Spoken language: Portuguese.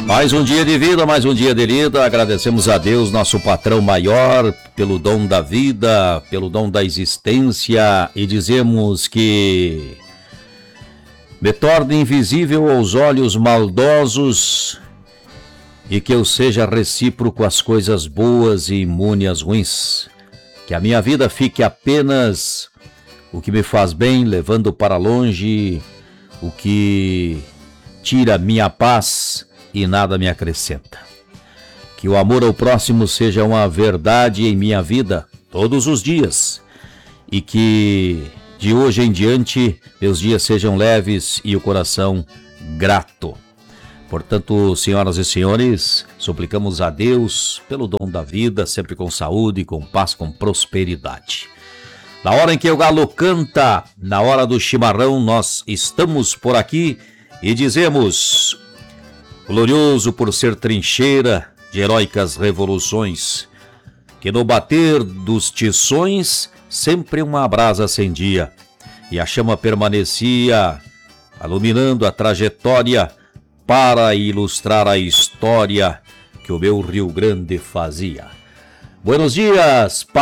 Mais um dia de vida, mais um dia de lida. Agradecemos a Deus, nosso patrão maior, pelo dom da vida, pelo dom da existência, e dizemos que me torne invisível aos olhos maldosos e que eu seja recíproco às coisas boas e imune às ruins. Que a minha vida fique apenas o que me faz bem, levando para longe o que tira minha paz e nada me acrescenta. Que o amor ao próximo seja uma verdade em minha vida todos os dias e que de hoje em diante meus dias sejam leves e o coração grato. Portanto, senhoras e senhores, suplicamos a Deus pelo dom da vida, sempre com saúde, com paz, com prosperidade. Na hora em que o galo canta, na hora do chimarrão, nós estamos por aqui e dizemos: glorioso por ser trincheira de heróicas revoluções, que no bater dos tições sempre uma brasa acendia, e a chama permanecia, iluminando a trajetória para ilustrar a história que o meu Rio Grande fazia. Buenos dias,